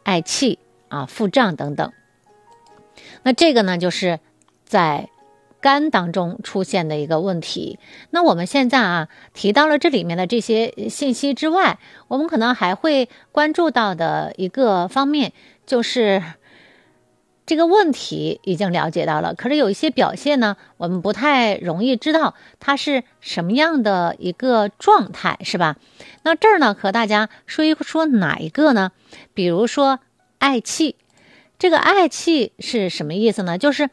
嗳气啊、腹胀等等。那这个呢，就是在肝当中出现的一个问题。那我们现在提到了这里面的这些信息之外，我们可能还会关注到的一个方面，就是这个问题已经了解到了，可是有一些表现呢，我们不太容易知道它是什么样的一个状态，是吧？那这儿呢，和大家说一说哪一个呢？比如说嗳气，这个嗳气是什么意思呢？就是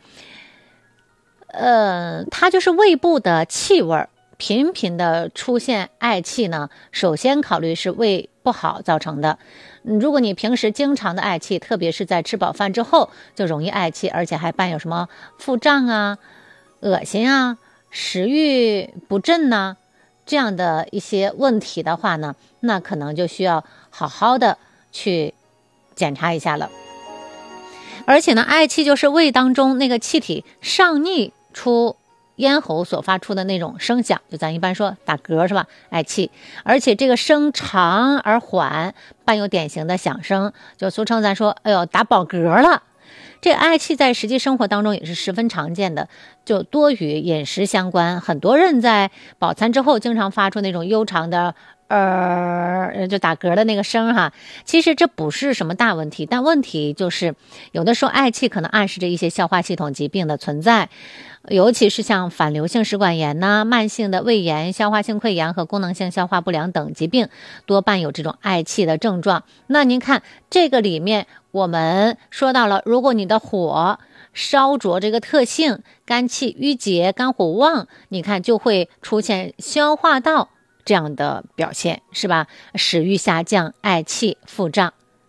它就是胃部的气味频频的出现嗳气呢，首先考虑是胃不好造成的。如果你平时经常的嗳气，特别是在吃饱饭之后就容易嗳气，而且还伴有什么腹胀啊、恶心啊、食欲不振呐，这样的一些问题的话呢，那可能就需要好好的去检查一下了。而且呢，嗳气就是胃当中那个气体上逆出咽喉所发出的那种声响，就咱一般说打嗝是吧？嗳气，而且这个声长而缓，伴有典型的响声，就俗称咱说哎呦打饱嗝了。这嗳气在实际生活当中也是十分常见的，就多与饮食相关。很多人在饱餐之后经常发出那种悠长的就打嗝的那个声哈，其实这不是什么大问题，但问题就是有的时候嗳气可能暗示着一些消化系统疾病的存在，尤其是像反流性食管炎呐、慢性的胃炎、消化性溃疡和功能性消化不良等疾病，多伴有这种嗳气的症状。那您看这个里面我们说到了，如果你的火烧灼这个特性，肝气郁结、肝火旺，你看就会出现消化道这样的表现，是吧？食欲下降、嗳气、腹胀。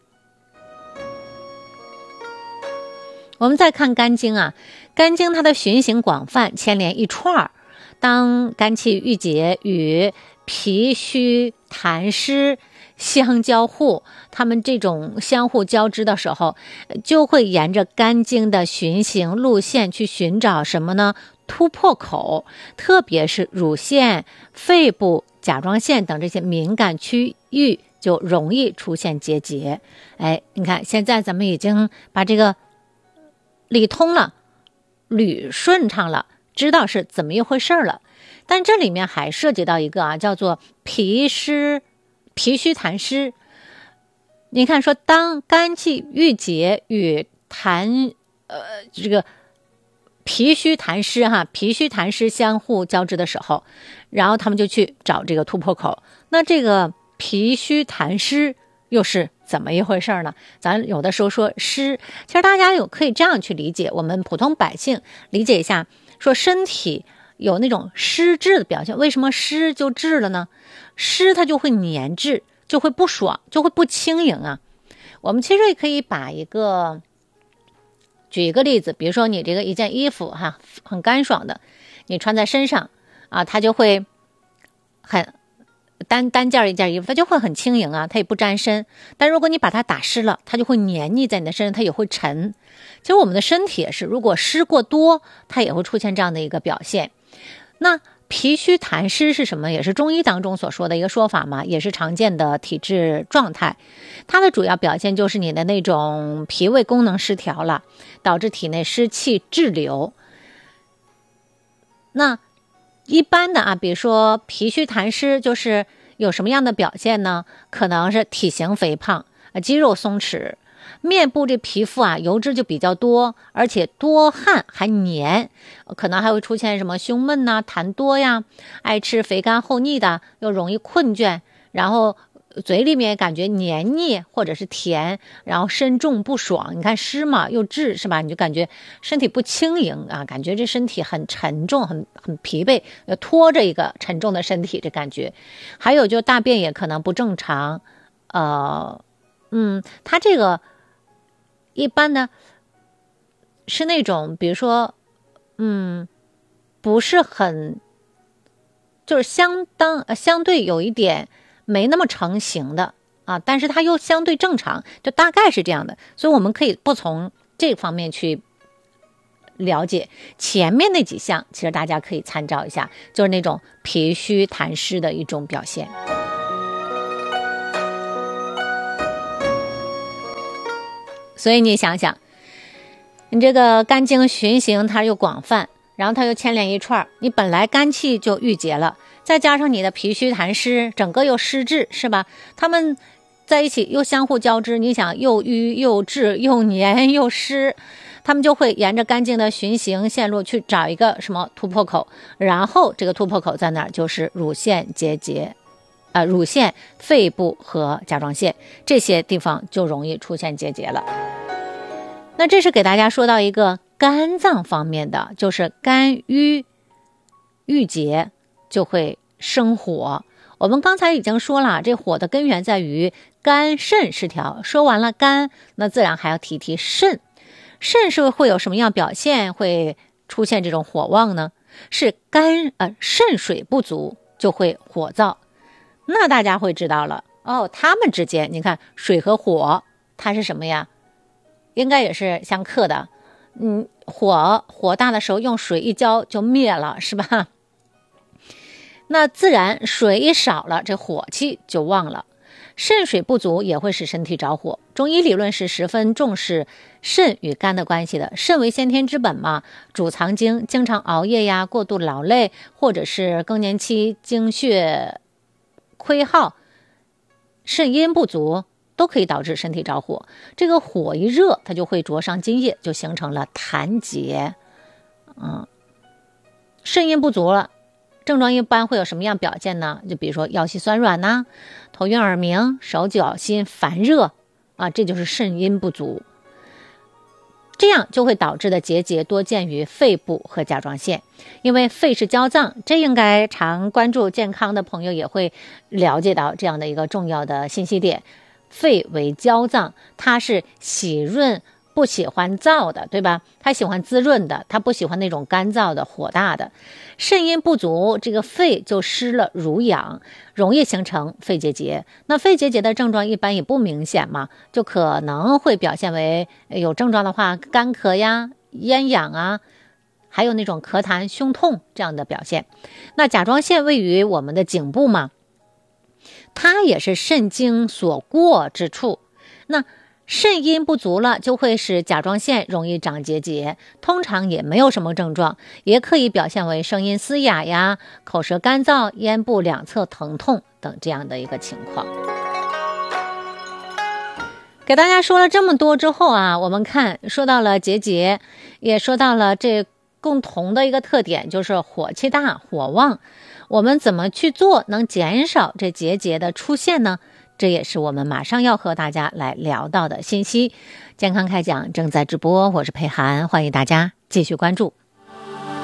我们再看肝经啊，肝经它的循行广泛，牵连一串儿。当肝气郁结与脾虚痰湿相交互，它们这种相互交织的时候，就会沿着肝经的循行路线去寻找什么呢？突破口，特别是乳腺、肺部、甲状腺等这些敏感区域就容易出现结节。哎，你看现在咱们已经把这个理通了，捋顺畅了，知道是怎么一回事了。但这里面还涉及到一个叫做脾虚痰湿。你看说，当肝气郁结与这个脾虚痰湿相互交织的时候，然后他们就去找这个突破口。那这个脾虚痰湿又是怎么一回事呢？咱有的时候说湿，其实大家可以这样去理解，我们普通百姓理解一下，说身体有那种湿滞的表现。为什么湿就滞了呢？湿它就会粘滞，就会不爽，就会不轻盈啊。我们其实也可以举一个例子，比如说你这个一件衣服很干爽的，你穿在身上它就会很单件一件衣服，它就会很轻盈它也不沾身。但如果你把它打湿了，它就会黏腻在你的身上，它也会沉。其实我们的身体也是，如果湿过多，它也会出现这样的一个表现。那脾虚痰湿是什么？也是中医当中所说的一个说法嘛，也是常见的体质状态。它的主要表现就是你的那种脾胃功能失调了，导致体内湿气滞留。那一般的比如说脾虚痰湿就是有什么样的表现呢？可能是体型肥胖，肌肉松弛，面部这皮肤油脂就比较多，而且多汗还黏，可能还会出现什么胸闷痰多呀，爱吃肥甘厚腻的，又容易困倦，然后嘴里面感觉黏腻或者是甜，然后身重不爽。你看湿嘛又滞，是吧？你就感觉身体不轻盈感觉这身体很沉重，很疲惫，拖着一个沉重的身体这感觉。还有就大便也可能不正常，它这个一般呢是那种比如说不是很，就是相对有一点没那么成型的但是它又相对正常，就大概是这样的。所以我们可以不从这方面去了解，前面那几项其实大家可以参照一下，就是那种脾虚痰湿的一种表现。 所以你想想，你这个肝经循行它又广泛，然后它又牵连一串，你本来肝气就郁结了，再加上你的脾虚痰湿，整个又湿滞，是吧？它们在一起又相互交织，你想又瘀又滞又黏又湿，它们就会沿着肝经的循行线路去找一个什么突破口，然后这个突破口在哪儿？就是乳腺结节。乳腺、肺部和甲状腺这些地方就容易出现结节了。那这是给大家说到一个肝脏方面的，就是肝郁结就会生火。我们刚才已经说了，这火的根源在于肝肾失调。说完了肝，那自然还要提提肾。肾是会有什么样表现，会出现这种火旺呢？是肾水不足就会火燥。那大家会知道了哦，它们之间，你看水和火，它是什么呀？应该也是相克的。火大的时候用水一浇就灭了，是吧？那自然水一少了，这火气就旺了。肾水不足也会使身体着火。中医理论是十分重视肾与肝的关系的。肾为先天之本嘛，主藏精，经常熬夜呀、过度劳累，或者是更年期经血亏耗、肾阴不足，都可以导致身体着火。这个火一热，它就会灼伤津液，就形成了痰结。肾阴不足了，症状一般会有什么样表现呢？就比如说腰膝酸软呐、头晕耳鸣、手脚心烦热这就是肾阴不足。这样就会导致的结节多见于肺部和甲状腺，因为肺是焦脏，这应该常关注健康的朋友也会了解到这样的一个重要的信息点。肺为焦脏，它是喜润不喜欢燥的，对吧？它喜欢滋润的，它不喜欢那种干燥的火大的。肾阴不足，这个肺就失了濡养，容易形成肺结节。那肺结节的症状一般也不明显嘛，就可能会表现为有症状的话，干咳呀、咽痒啊，还有那种咳痰、胸痛这样的表现。那甲状腺位于我们的颈部嘛，它也是肾经所过之处。那肾阴不足了，就会使甲状腺容易长结节，通常也没有什么症状，也可以表现为声音嘶哑呀、口舌干燥、咽部两侧疼痛等这样的一个情况。给大家说了这么多之后我们看说到了结节，也说到了这共同的一个特点，就是火气大、火旺。我们怎么去做能减少这结节的出现呢？这也是我们马上要和大家来聊到的信息。健康开讲正在直播，我是佩涵，欢迎大家继续关注。